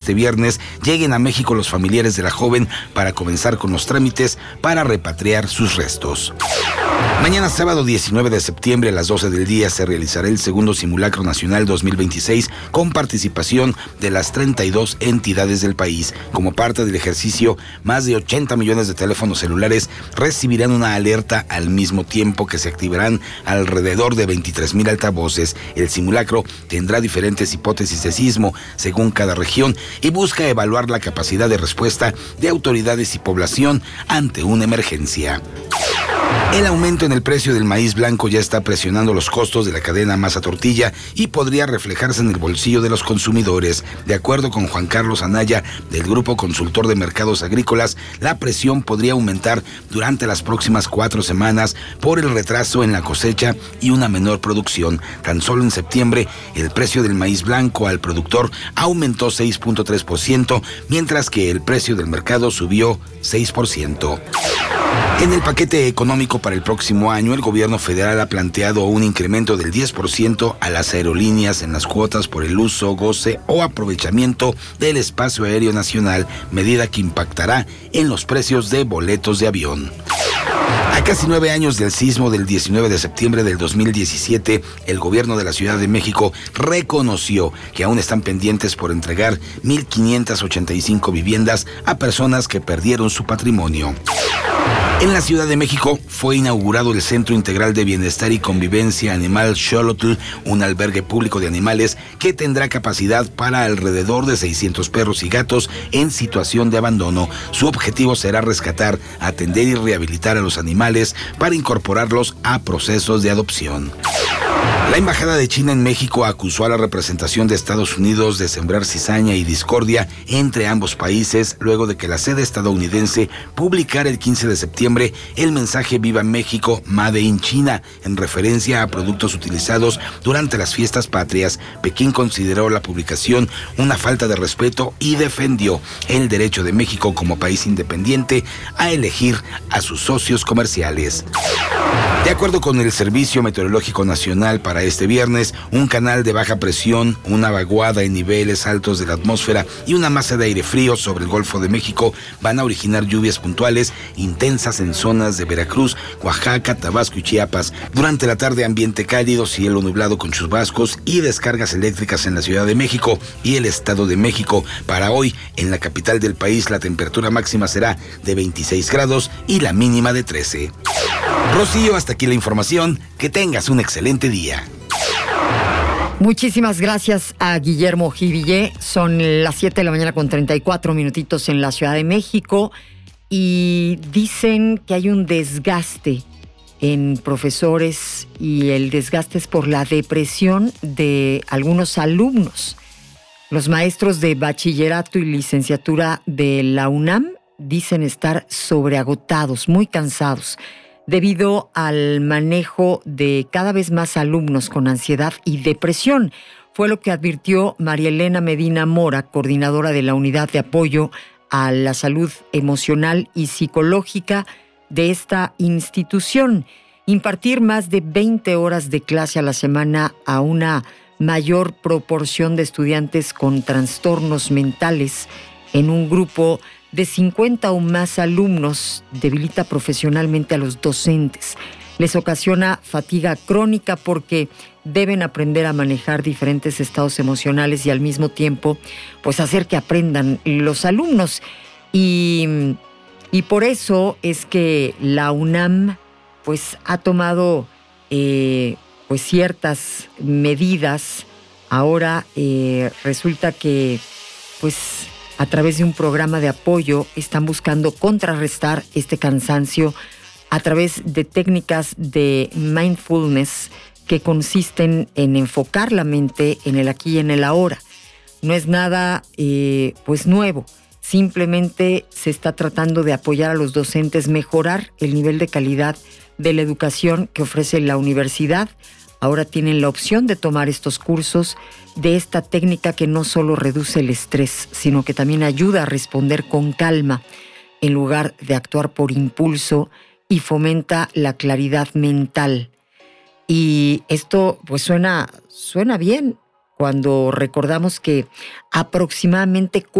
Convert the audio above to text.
este viernes lleguen a México los familiares de la joven para comenzar con los trámites para repatriar sus restos. Mañana sábado 19 de septiembre a las 12 del día se realizará el segundo Simulacro Nacional 2026 con participación de las 32 entidades del país. Como parte del ejercicio, más de 80 millones de teléfonos celulares recibirán una alerta al mismo tiempo que se activarán alrededor de 23,000 altavoces. El simulacro tendrá diferentes hipótesis de sismo según cada región y busca evaluar la capacidad de respuesta de autoridades y población ante una emergencia. El aumento en el precio del maíz blanco ya está presionando los costos de la cadena masa-tortilla y podría reflejarse en el bolsillo de los consumidores. De acuerdo con Juan Carlos Anaya, del Grupo Consultor de Mercados Agrícolas, la presión podría aumentar durante las próximas 4 semanas por el retraso en la cosecha y una menor producción. Tan solo en septiembre, el precio del maíz blanco al productor aumentó 6.3%, mientras que el precio del mercado subió 6%. En el paquete económico para el próximo año, el gobierno federal ha planteado un incremento del 10% a las aerolíneas en las cuotas por el uso, goce o aprovechamiento del espacio aéreo nacional, medida que impactará en los precios de boletos de avión. A casi 9 años del sismo del 19 de septiembre del 2017, el gobierno de la Ciudad de México reconoció que aún están pendientes por entregar 1,585 viviendas a personas que perdieron su patrimonio. En la Ciudad de México fue inaugurado el Centro Integral de Bienestar y Convivencia Animal Xolotl, un albergue público de animales que tendrá capacidad para alrededor de 600 perros y gatos en situación de abandono. Su objetivo será rescatar, atender y rehabilitar a los animales para incorporarlos a procesos de adopción. La Embajada de China en México acusó a la representación de Estados Unidos de sembrar cizaña y discordia entre ambos países luego de que la sede estadounidense publicara el 15 de septiembre el mensaje Viva México, Made in China, en referencia a productos utilizados durante las fiestas patrias. Pekín consideró la publicación una falta de respeto y defendió el derecho de México como país independiente a elegir a sus socios comerciales. De acuerdo con el Servicio Meteorológico Nacional, para este viernes, un canal de baja presión, una vaguada en niveles altos de la atmósfera y una masa de aire frío sobre el Golfo de México van a originar lluvias puntuales intensas en zonas de Veracruz, Oaxaca, Tabasco y Chiapas. Durante la tarde, ambiente cálido, cielo nublado con chubascos y descargas eléctricas en la Ciudad de México y el Estado de México. Para hoy, en la capital del país, la temperatura máxima será de 26 grados y la mínima de 13. Rocío, hasta aquí la información. Que tengas un excelente día. Muchísimas gracias a Guillermo Jivillé. Son las 7 de la mañana con 34 minutitos en la Ciudad de México y dicen que hay un desgaste en profesores y el desgaste es por la depresión de algunos alumnos. Los maestros de bachillerato y licenciatura de la UNAM dicen estar sobreagotados, muy cansados, debido al manejo de cada vez más alumnos con ansiedad y depresión. Fue lo que advirtió María Elena Medina Mora, coordinadora de la Unidad de Apoyo a la Salud Emocional y Psicológica de esta institución. Impartir más de 20 horas de clase a la semana a una mayor proporción de estudiantes con trastornos mentales en un grupo de 50 o más alumnos debilita profesionalmente a los docentes. Les ocasiona fatiga crónica porque deben aprender a manejar diferentes estados emocionales y al mismo tiempo pues hacer que aprendan los alumnos. Y por eso es que la UNAM pues ha tomado pues ciertas medidas. Ahora resulta que pues a través de un programa de apoyo están buscando contrarrestar este cansancio a través de técnicas de mindfulness que consisten en enfocar la mente en el aquí y en el ahora. No es nada pues nuevo, simplemente se está tratando de apoyar a los docentes, mejorar el nivel de calidad de la educación que ofrece la universidad. Ahora tienen la opción de tomar estos cursos de esta técnica que no solo reduce el estrés, sino que también ayuda a responder con calma en lugar de actuar por impulso y fomenta la claridad mental. Y esto pues suena bien cuando recordamos que aproximadamente